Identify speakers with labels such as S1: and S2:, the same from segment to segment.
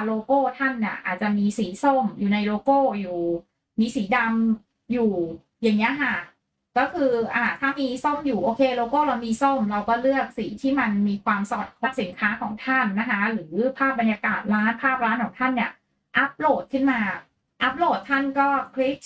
S1: โลโก้ท่านเนี่ยอาจจะมีสีส้มอยู่ในโลโก้อยู่มีสีดำอยู่อย่างเงี้ยค่ะก็คือถ้ามีส้มอยู่โอเคโลโก้เรามีส้มเราก็เลือกสีที่มันมีความสอดคล้องสินค้าของท่านนะคะหรือภาพบรรยากาศร้านภาพร้านของท่านเนี่ยอัปโหลดขึ้นมาอัปโหลดท่านก็คลิก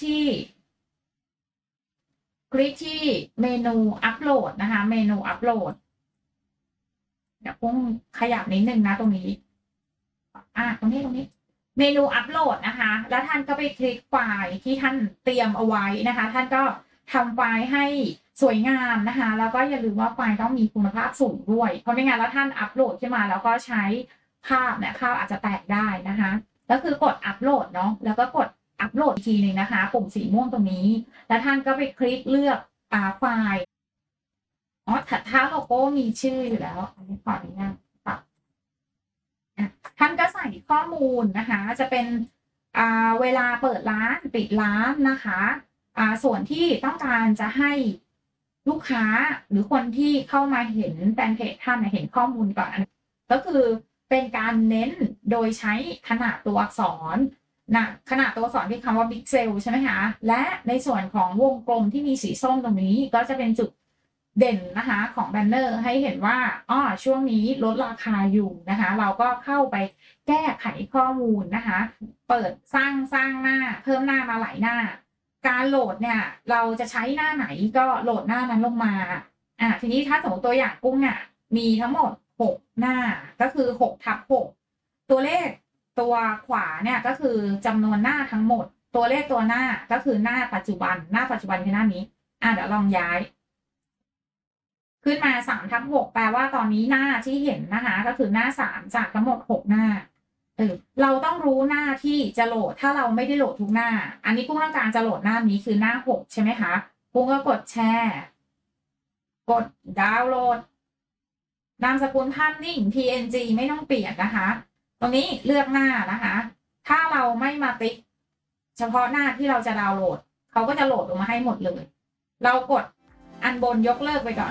S1: ที่เมนูอัปโหลดนะคะเมนูอัปโหลดเดี๋ยวพุ่งขยับนิดนึงนะตรงนี้ตรงนี้เมนูอัปโหลดนะคะแล้วท่านก็ไปคลิกไฟล์ที่ท่านเตรียมเอาไว้นะคะท่านก็ทำไฟล์ให้สวยงามนะคะแล้วก็อย่าลืมว่าไฟล์ต้องมีคุณภาพสูงด้วยเพราะไม่งั้นแล้วท่านอัปโหลดขึ้นมาแล้วก็ใช้ภาพเนี่ยภาพอาจจะแตกได้นะคะก็คือกดอัปโหลดเนาะแล้วก็กดอัปโหลดอีกทีหนึ่งนะคะปุ่มสีม่วงตรงนี้แล้วท่านก็ไปคลิกเลือกไฟล์ถ้าโลโก้มีชื่ออยู่แล้วอันนี้ขออนุญาตปรับท่านก็ใส่ข้อมูลนะคะจะเป็นเวลาเปิดร้านปิดร้านนะคะส่วนที่ต้องการจะให้ลูกค้าหรือคนที่เข้ามาเห็นแฟนเพจท่านเห็นข้อมูลก่อนก็คือเป็นการเน้นโดยใช้ขนาดตัวอักษรนะขนาดตัวอักษรที่คำว่า Pixel ใช่ไหมคะและในส่วนของวงกลมที่มีสีส้มตรงนี้ก็จะเป็นจุดเด่นนะคะของแบนเนอร์ให้เห็นว่าช่วงนี้ลดราคาอยู่นะคะเราก็เข้าไปแก้ไขข้อมูลนะคะเปิดสร้างหน้าเพิ่มหน้ามาหลายหน้าการโหลดเนี่ยเราจะใช้หน้าไหนก็โหลดหน้านั้นลงมาทีนี้ถ้าสมมติตัวอย่างกุ้งเนี่ยมีทั้งหมด6หน้าก็คือ6/6ตัวเลขตัวขวาเนี่ยก็คือจำนวนหน้าทั้งหมดตัวเลขตัวหน้าก็คือหน้าปัจจุบันคือหน้านี้เดี๋ยวลองย้ายขึ้นมา3/6แปลว่าตอนนี้หน้าที่เห็นนะคะก็คือหน้า3จากทั้งหมด6หน้าเราต้องรู้หน้าที่จะโหลดถ้าเราไม่ได้โหลดทุกหน้าอันนี้กุ้งต้องการจะโหลดหน้านี้คือหน้า6ใช่ไหมคะกุ้งก็กดแชร์กดดาวน์โหลดนามสกุลภาพนิ่ง PNG ไม่ต้องเปลี่ยนนะคะตรงนี้เลือกหน้านะคะถ้าเราไม่มาติ๊กเฉพาะหน้าที่เราจะดาวน์โหลดเขาก็จะโหลดลงมาให้หมดเลยเรากดอันบนยกเลิกไปก่อน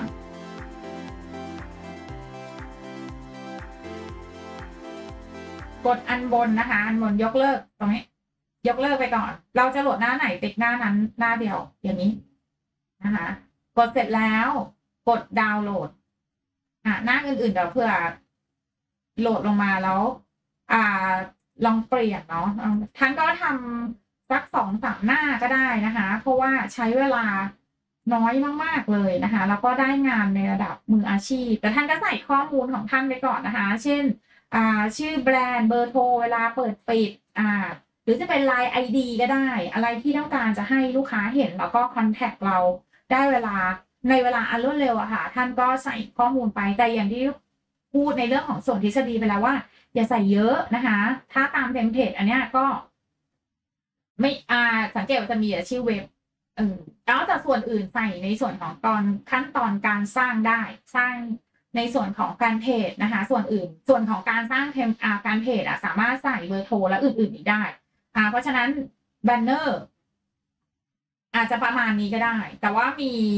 S1: กดอันบนนะคะอันบนยกเลิกตรงนี้ยกเลิกไปก่อนเราจะโหลดหน้าไหนติ๊กหน้านั้นหน้าเดียวอย่างนี้นะคะกดเสร็จแล้วกดดาวน์โหลดหน้าอื่นๆเดี๋ยวเพื่อโหลดลงมาแล้วลองเปลี่ยนเนาะท่านก็ทำสัก2-3หน้าก็ได้นะคะเพราะว่าใช้เวลาน้อยมากๆเลยนะคะแล้วก็ได้งานในระดับมืออาชีพแต่ท่านก็ใส่ข้อมูลของท่านไปก่อนนะคะเช่นชื่อแบรนด์เบอร์โทรเวลาเปิดปิดหรือจะเป็น LINE ID ก็ได้อะไรที่ต้องการจะให้ลูกค้าเห็นแล้วก็คอนแทคเราได้ในเวลาอันรวดเร็วอะค่ะท่านก็ใส่ข้อมูลไปแต่อย่างที่พูดในเรื่องของส่วนทฤษฎีไปแล้วว่าอย่าใส่เยอะนะคะถ้าตามเทมเพลตอันเนี้ยก็ไม่สังเกตว่าจะมีชื่อเว็บแล้วแต่ส่วนอื่นใส่ในส่วนของขั้นตอนการสร้างได้สร้างในส่วนของการเพจนะคะส่วนของการสร้างการเพจสามารถใส่เบอร์โทรและอื่นๆอีกได้เพราะฉะนั้นแบนเนอร์อาจจะประมาณนี้ก็ได้แต่ว่า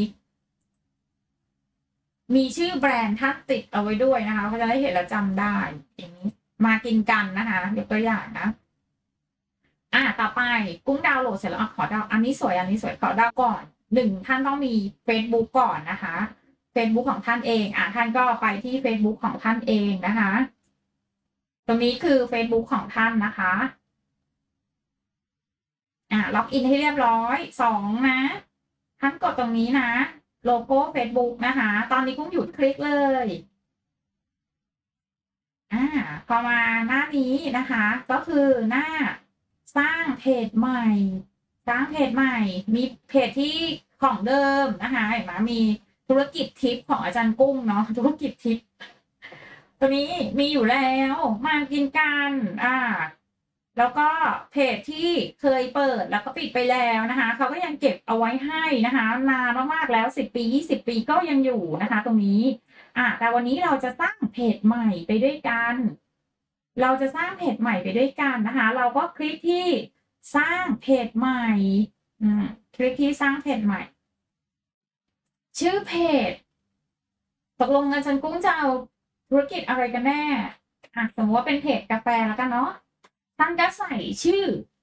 S1: มีชื่อแบรนด์ท่านติดเอาไว้ด้วยนะคะเขาจะได้เห็นแล้วจำได้อย่างนี้มากินกันนะคะยกตัวอย่างนะต่อไปกุ้งดาวน์โหลดเสร็จแล้วขอดาวอันนี้สวยขอดาวก่อนท่านต้องมี Facebook ก่อนนะคะ Facebook ของท่านเองท่านก็ไปที่ Facebook ของท่านเองนะคะตรงนี้คือ Facebook ของท่านนะคะล็อกอินให้เรียบร้อย2นะท่านกดตรงนี้นะโลโก้ Facebook นะคะตอนนี้กุ้งหยุดคลิกเลยพอมาหน้านี้นะคะก็คือหน้าสร้างเพจใหม่มีเพจที่ของเดิมนะคะเห็นไหมมีธุรกิจทิปของอาจารย์กุ้งเนาะธุรกิจทิปตัวนี้มีอยู่แล้วมากินกันแล้วก็เพจที่เคยเปิดแล้วก็ปิดไปแล้วนะคะเขาก็ยังเก็บเอาไว้ให้นะคะนานมากๆแล้ว10 ปี20 ปีก็ยังอยู่นะคะตรงนี้แต่วันนี้เราจะสร้างเพจใหม่ไปด้วยกันนะคะเราก็คลิกที่สร้างเพจใหม่คลิกที่สร้างเพจใหม่ชื่อเพจตกลงอาจารย์กุ้งจะเอาธุรกิจอะไรกันแน่สมมติว่าเป็นเพจกาแฟแล้วกันเนาะท่านก็ใส่ชื่อ